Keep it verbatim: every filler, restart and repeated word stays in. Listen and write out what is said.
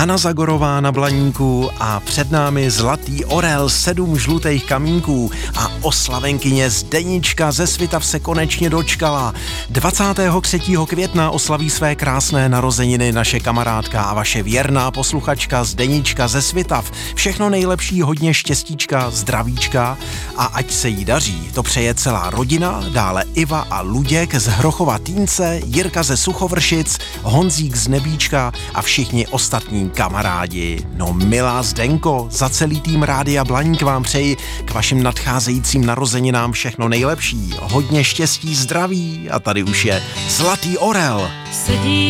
Hana Zagorová na Blaníku a před námi Zlatý orel, sedm žlutých kamínků a oslavenkyně Zdenička ze Svitav se konečně dočkala. dvacátého třetího května oslaví své krásné narozeniny naše kamarádka a vaše věrná posluchačka Zdenička ze Svitav. Všechno nejlepší, hodně štěstíčka, zdravíčka a ať se jí daří. To přeje celá rodina, dále Iva a Luděk z Hrochova Týnce, Jirka ze Suchovršic, Honzík z Nebíčka a všichni ostatní kamarádi. No milá Zdenko, za celý tým Rádia Blaník vám přeji k vašim nadcházejícím narozeninám všechno nejlepší. Hodně štěstí, zdraví a tady už je Zlatý orel. Sedí